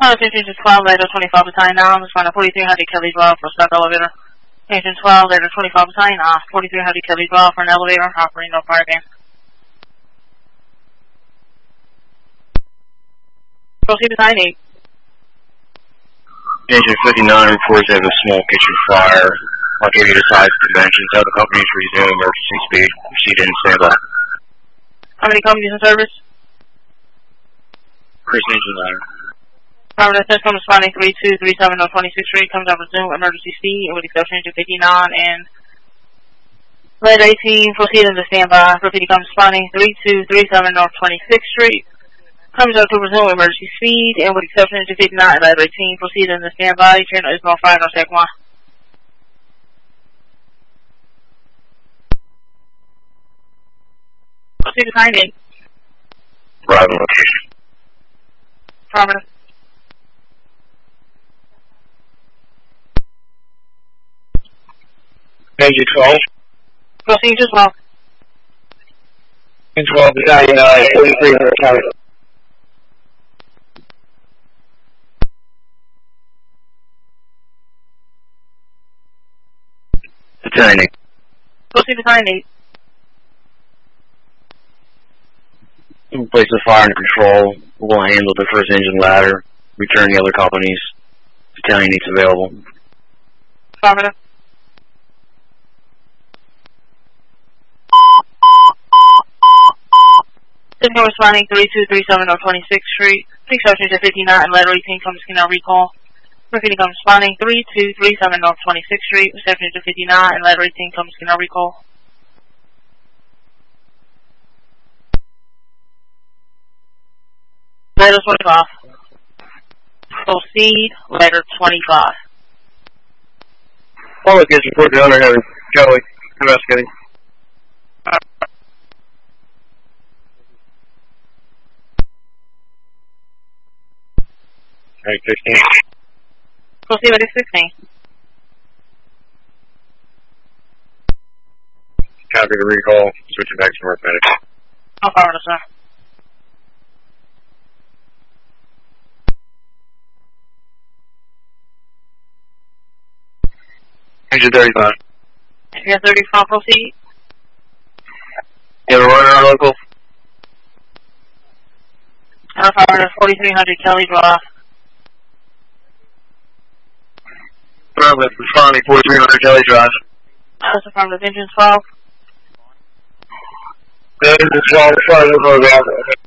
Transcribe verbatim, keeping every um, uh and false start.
Oh, it's engine twelve, later twenty-five battalion now. I'm just flying a forty-three hundred Kelly Drive for a step elevator. Engine twelve, later twenty-five battalion now. forty-three hundred Kelly Drive for an elevator. Operating no fire game. Proceed battalion eight. Engine fifty-nine reports they have a small kitchen fire. I'll give you the size dimensions. Have the companies resume emergency speed. Proceed in standby. How many companies in service? Chris engine ladder. Affirmative, system responding three two three seven zero twenty-six Street, comes up resume emergency speed with exception engine fifty-nine and lead eighteen, proceed into standby. Repeat, comes responding three two three seven zero twenty-six Street, comes up to resume emergency speed and with exception engine fifty-nine and lead eighteen, proceed into standby. Channel is no fire, no check one. Proceed to time eight. Arrival location. Affirmative. Engine twelve. Proceed as well. Engine twelve, battalion nine, forty-three hundred Kelly. Battalion eight. Proceed to time eight. Place the fire under control. We'll handle the first engine ladder. Return the other companies. Battalion eight's available. Affirmative. Signal responding three two three seven zero twenty-six Street. Please search engine fifty-nine and letter eighteen comes to recall. Repeating, comes responding three two three seven zero twenty-six Street. Reception engine fifty-nine and letter eighteen comes to recall. Letter twenty-five. Proceed, letter twenty-five. All locations report the owner having Kelly investigating. Right, sixteen. Proceed, letter sixteen. Copy the recall. Switching back to work medic. Affirmative, sir. Engine thirty-five. Engine thirty-five, proceed. You have a runner on local? Affirmative, forty-three hundred Kelly Drive. Affirmative, responding forty-three hundred Kelly Drive. That's affirmative, engine twelve. Engine twelve, responding to the